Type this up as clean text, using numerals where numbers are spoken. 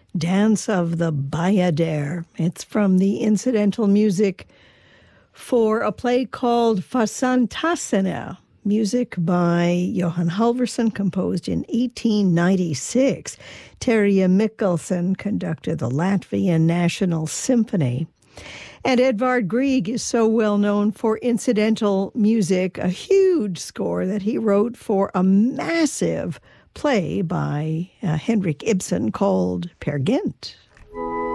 Dance of the Bayadere. It's from the incidental music for a play called Fasantasana, music by Johan Halvorsen, composed in 1896. Terje Mikkelsen conducted the Latvian National Symphony. And Edvard Grieg is so well known for incidental music, a huge score that he wrote for a massive play by Henrik Ibsen called Peer Gynt.